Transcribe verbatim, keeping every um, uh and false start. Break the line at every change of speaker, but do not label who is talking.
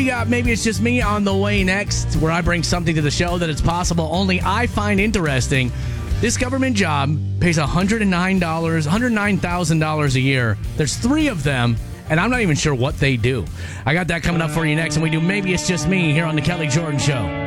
We got Maybe It's Just Me on the way next, where I bring something to the show that it's possible only I find interesting. This government job pays one hundred nine dollars, one hundred nine thousand dollars a year. There's three of them, and I'm not even sure what they do. I got that coming up for you next, and we do Maybe It's Just Me here on The Kelly Jordan Show.